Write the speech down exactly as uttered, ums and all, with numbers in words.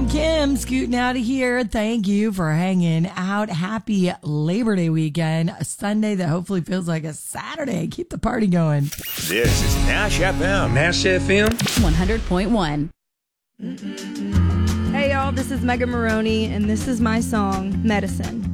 I'm Kim, scooting out of here. Thank you for hanging out. Happy Labor Day weekend. A Sunday that hopefully feels like a Saturday. Keep the party going. This is Nash F M. Nash F M. one hundred point one. Hey, y'all. This is Megan Maroney, and this is my song, Medicine.